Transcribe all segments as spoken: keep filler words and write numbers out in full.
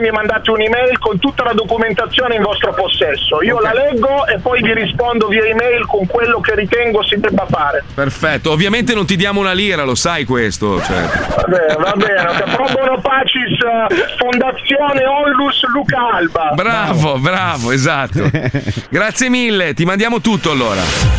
mi mandate un'email con tutta la documentazione in vostro possesso. Io okay. la leggo e poi vi rispondo via email con quello che ritengo si debba fare. Perfetto, ovviamente non ti diamo una lira, lo sai questo. Cioè. Va bene, va bene. Pro bono pacis, Fondazione Onlus Luca Alba. Bravo, bravo, esatto. Grazie mille, ti mandiamo tutto allora.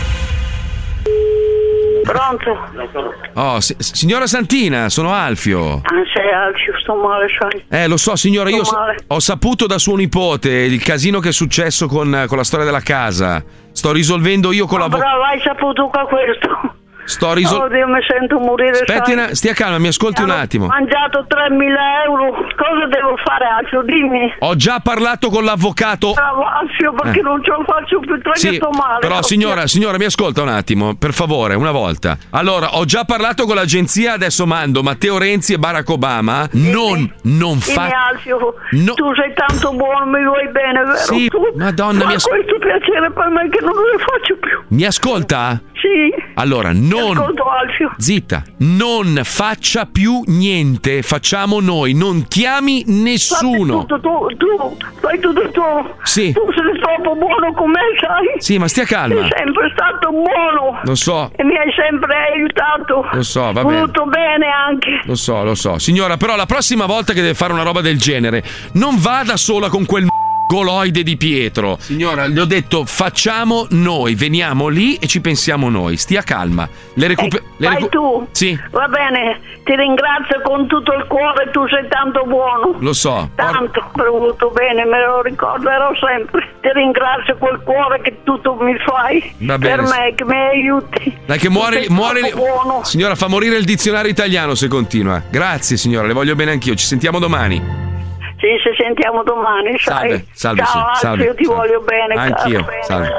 Pronto? Oh, si- signora Santina, sono Alfio. Ah, sei Alfio, sto male, sai. Eh, lo so, signora, io Sto so- male. ho saputo da suo nipote il casino che è successo con, con la storia della casa. Sto risolvendo io con Ma la vo- bravo, hai saputo qua questo? Sto risol- Oh Dio, mi sento morire. Aspetti, sai. una- stia calma, mi ascolti un Hanno attimo. mangiato tremila euro. Cosa devo fare, Alfio? Dimmi. Ho già parlato con l'avvocato. Bravo, Alfio, perché Eh. non ce la faccio più, perché Sì, sto male. però sto signora, signora, mi ascolta un attimo, per favore, una volta. Allora, ho già parlato con l'agenzia, adesso mando Matteo Renzi e Barack Obama. Non, non Dimmi, fa... Alfio, No. tu sei tanto buono, mi vuoi bene, vero? Sì, tu? Madonna, Ma mi as- questo piacere per me che non lo faccio più. Mi ascolta? Sì. Allora, Ti non... ascolto, Alfio. Zitta, non faccia più niente, facciamo noi, non chiami nessuno. Fai tutto tu, tu, fai tutto tu. Sì. Tu sei troppo buono con me, sai? Sì, ma stia calma. Sei sempre stato buono. Lo so, E mi hai sempre aiutato. Lo so, va bene. Voluto bene anche. lo so, lo so. Signora, però la prossima volta che deve fare una roba del genere, non vada sola con quel goloide di Pietro. Signora, le ho detto facciamo noi, veniamo lì e ci pensiamo noi. Stia calma. Le recuper- le Vai recu- tu. Sì, Va bene, ti ringrazio con tutto il cuore, tu sei tanto buono. lo so. Tanto, per voluto bene, me lo ricorderò sempre. Ti ringrazio col cuore che tutto mi fai. Va bene. Per me, che mi aiuti. Dai che muore, Tu sei muore troppo buono. Signora, fa morire il dizionario italiano se continua. Grazie signora, le voglio bene anch'io. Ci sentiamo domani. Sì, ci sentiamo domani, sai. Salve, salve, Ciao, sì, Alfio, salve, io ti salve. voglio bene. Anch'io, caro. salve.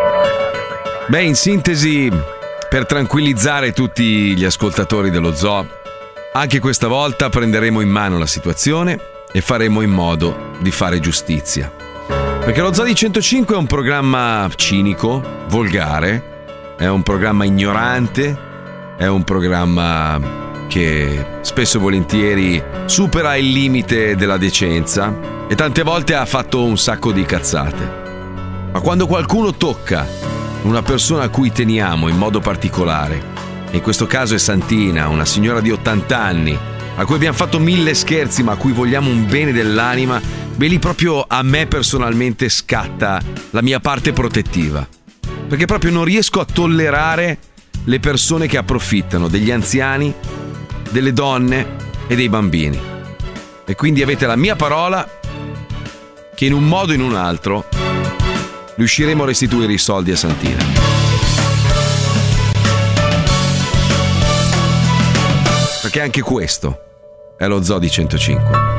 Beh, in sintesi, per tranquillizzare tutti gli ascoltatori dello Zoo, anche questa volta prenderemo in mano la situazione e faremo in modo di fare giustizia. Perché lo Zoo di centocinque è un programma cinico, volgare, è un programma ignorante, è un programma che spesso e volentieri supera il limite della decenza e tante volte ha fatto un sacco di cazzate. Ma quando qualcuno tocca una persona a cui teniamo in modo particolare, e in questo caso è Santina, una signora di ottanta anni, a cui abbiamo fatto mille scherzi ma a cui vogliamo un bene dell'anima, beh lì proprio a me personalmente scatta la mia parte protettiva. Perché proprio non riesco a tollerare le persone che approfittano degli anziani, delle donne e dei bambini. E quindi avete la mia parola che in un modo o in un altro riusciremo a restituire i soldi a Santina. Perché anche questo è lo Zoo di centocinque.